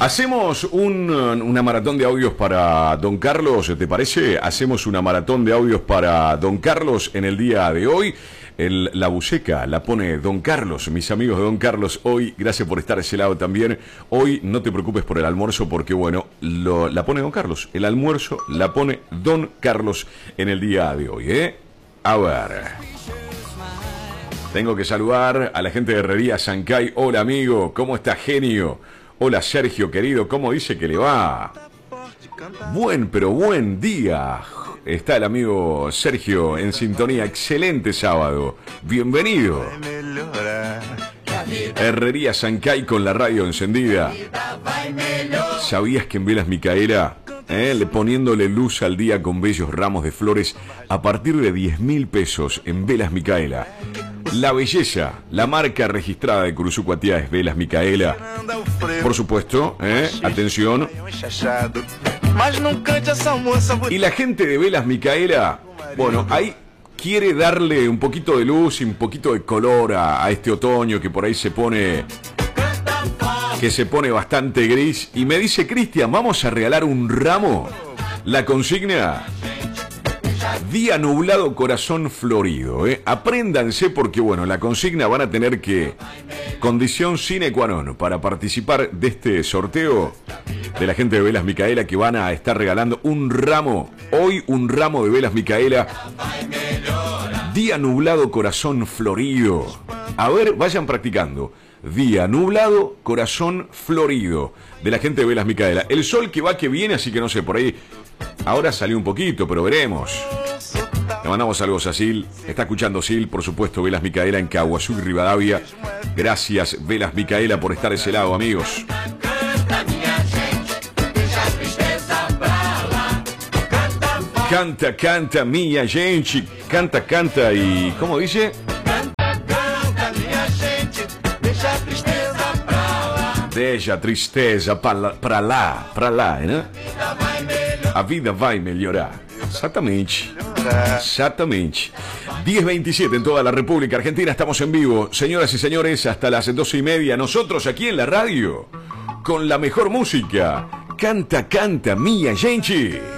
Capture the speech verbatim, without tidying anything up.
Hacemos un, una maratón de audios para Don Carlos, ¿te parece? Hacemos una maratón de audios para Don Carlos en el día de hoy. El, la buceca la pone Don Carlos, mis amigos de Don Carlos. Hoy, gracias por estar a ese lado también. Hoy no te preocupes por el almuerzo porque, bueno, lo, la pone Don Carlos. El almuerzo la pone Don Carlos en el día de hoy, ¿eh? A ver. Tengo que saludar a la gente de Herrería Sancay. Hola, amigo. ¿Cómo está, genio? Hola, Sergio, querido. ¿Cómo dice que le va? Buen, pero buen día. Está el amigo Sergio en sintonía. Excelente sábado. Bienvenido. Herrería Sancay con la radio encendida. ¿Sabías que en Velas Micaela, eh, le poniéndole luz al día con bellos ramos de flores a partir de diez mil pesos en Velas Micaela? La belleza, la marca registrada de Curuzucuatiá es Velas Micaela. Por supuesto, eh, atención. Y la gente de Velas Micaela, bueno, ahí quiere darle un poquito de luz y un poquito de color a, a este otoño que por ahí se pone, que se pone bastante gris. Y me dice, Cristian, vamos a regalar un ramo. La consigna: día nublado, corazón florido, ¿eh? Apréndanse porque, bueno, la consigna van a tener que... Condición sine qua non para participar de este sorteo de la gente de Velas Micaela, que van a estar regalando un ramo. Hoy un ramo de Velas Micaela. Día nublado, corazón florido. A ver, vayan practicando. Día nublado, corazón florido. De la gente de Velas Micaela. El sol que va, que viene, así que no sé, por ahí... Ahora salió un poquito, pero veremos. Le mandamos saludos a Sil. Está escuchando Sil, por supuesto, Velas Micaela en Caguazú y Rivadavia. Gracias, Velas Micaela, por estar de ese lado, amigos. Canta, canta, minha gente. Canta, canta y... ¿Cómo dice? Deixa a tristeza pra lá, pra lá, né? A vida vai melhorar. Exactamente. Exactamente. diez veintisiete en toda la República Argentina. Estamos en vivo, señoras y señores, hasta las doce y media. Nosotros aquí en la radio, con la mejor música. Canta, canta, minha gente.